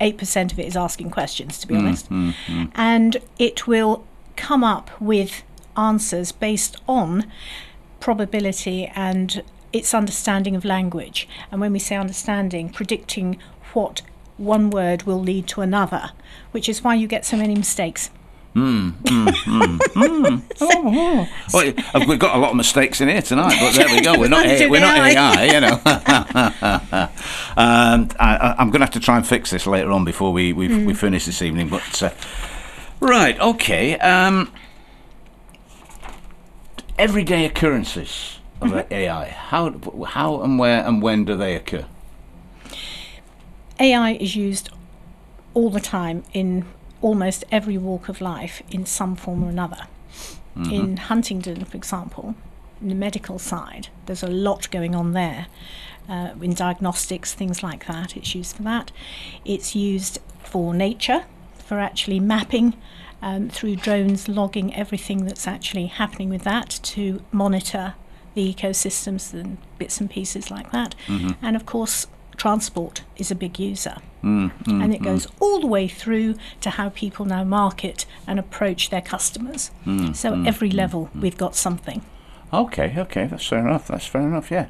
8% of it is asking questions, to be honest. And it will come up with answers based on probability and its understanding of language. And when we say understanding, predicting what one word will lead to another, which is why you get so many mistakes. Well, we've got a lot of mistakes in here tonight, but there we go. We're not AI, you know. I'm going to have to try and fix this later on before we finish this evening. But right, okay. Everyday occurrences of AI. How and where and when do they occur? AI is used all the time in almost every walk of life in some form or another. In Huntingdon, for example, in the medical side, there's a lot going on there. In diagnostics, things like that, it's used for that. It's used for nature, for actually mapping through drones, logging everything that's actually happening with that to monitor the ecosystems and bits and pieces like that. And of course, transport is a big user. And it goes all the way through to how people now market and approach their customers. So every level we've got something. Okay, that's fair enough, yeah.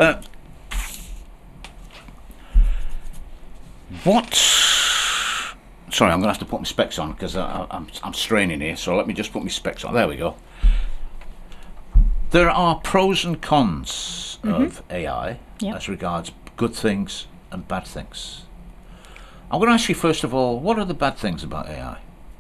Sorry, I'm going to have to put my specs on because I'm straining here, so let me just put my specs on. There we go. There are pros and cons of AI as regards good things and bad things. I'm going to ask you first of all, what are the bad things about AI?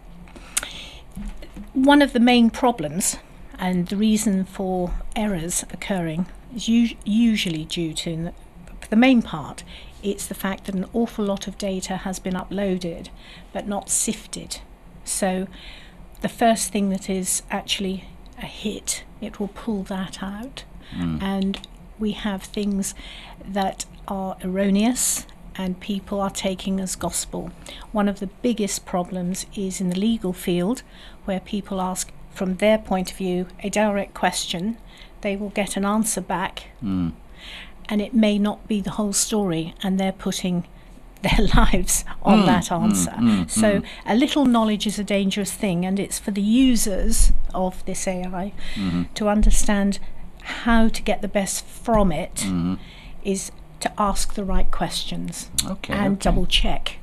One of the main problems and the reason for errors occurring is usually due to, for the main part, it's the fact that an awful lot of data has been uploaded but not sifted. So the first thing that is actually a hit, it will pull that out. And we have things that are erroneous and people are taking as gospel. One of the biggest problems is in the legal field, where people ask, from their point of view, a direct question. They will get an answer back, and it may not be the whole story, and they're putting their lives on that answer. So a little knowledge is a dangerous thing, and it's for the users of this AI to understand how to get the best from it is to ask the right questions and double check.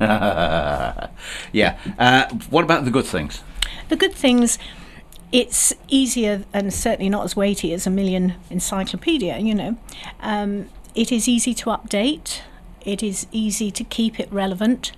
What about the good things? The good things, it's easier and certainly not as weighty as a million encyclopedia, you know. It is easy to update. It is easy to keep it relevant.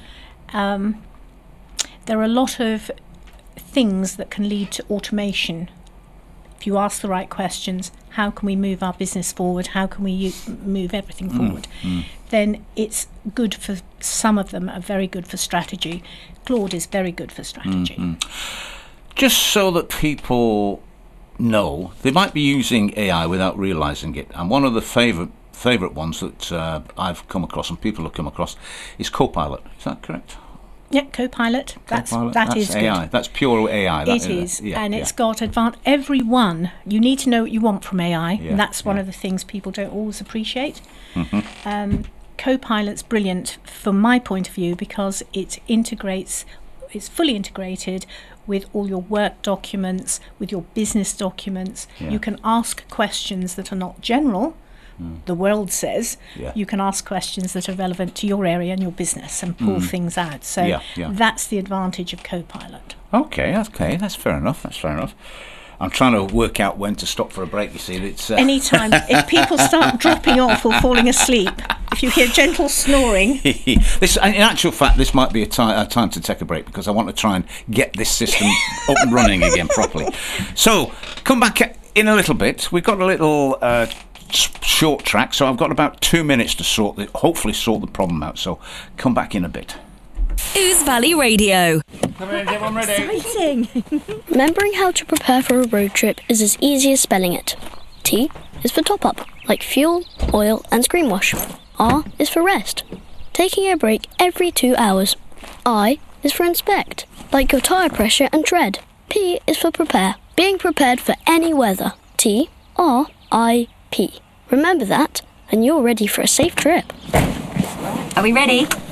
There are a lot of things that can lead to automation. If you ask the right questions, how can we move our business forward? How can we move everything forward? Then it's good for some of them, are very good for strategy. Claude is very good for strategy. Just so that people know, they might be using AI without realising it. And one of the favourite ones that I've come across and people have come across is Copilot. Is that correct? Yeah, Copilot. That's AI. Good. That's pure AI. It is, and it's got everyone. You need to know what you want from AI, and that's one of the things people don't always appreciate. Copilot's brilliant from my point of view because it's fully integrated with all your work documents, with your business documents. You can ask questions that are not general. The world says you can ask questions that are relevant to your area and your business and pull things out. So that's the advantage of Copilot. Okay, that's fair enough. I'm trying to work out when to stop for a break, you see. It's anytime. If people start dropping off or falling asleep, if you hear gentle snoring... in actual fact, this might be a time to take a break because I want to try and get this system up and running again properly. So, come back in a little bit. We've got a little... short track, so I've got about 2 minutes to hopefully sort the problem out, so come back in a bit. Ouse Valley Radio. Come in, everyone ready? Exciting! Remembering how to prepare for a road trip is as easy as spelling it. T is for top up, like fuel, oil and screen wash. R is for rest, taking a break every 2 hours. I is for inspect, like your tyre pressure and tread. P is for prepare, being prepared for any weather. T, R, I, P. Remember that, and you're ready for a safe trip. Are we ready?